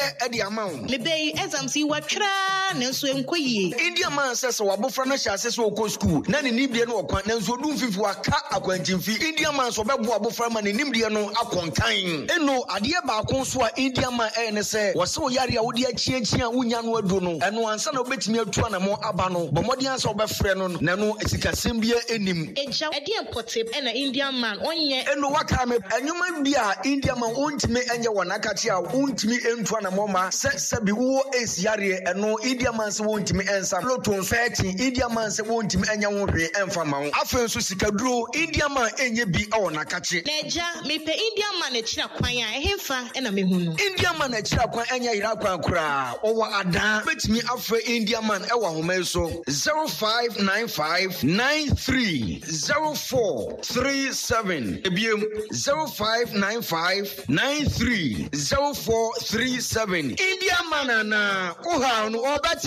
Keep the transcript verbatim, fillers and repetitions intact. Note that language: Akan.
e de amount. Me be exam si watwra na nso enkoyie. India man says wabofra na hye ase so ko school. Na ne nibie no okwan na nso dum fifi aka akwantimfi. India man so bebo abofra ma ne nimdie no akonkan. Eno ade ba akon so a India man e ne se wo se wo yare a wo de achianchi a wonya no adu no. Eno ansa na obetimi atu ana mo aba no. Bomodi ansa obefre no na no esikasem bia enim. Eja ade empotem e na Indian man onye. Eno waka me anyuma bia India man ontimi enye wonaka chi a ontimi entu ana mo ma se se bi wo esiare eno India man se wontimi ensa loton feti India man se wontimi enya wo hwe emfa ma wo afen so sikaduro India man enye bi e wonaka chi na eja me pe Indian man e kira kwan a ehemfa e na mehu no India man e kira kwan enya yira kwan kura owo ada betimi afre India man e wa homa so zero five nine five nine three zero four three seven ebiem zero five nine five nine three zero four three seven India man na uha no obeti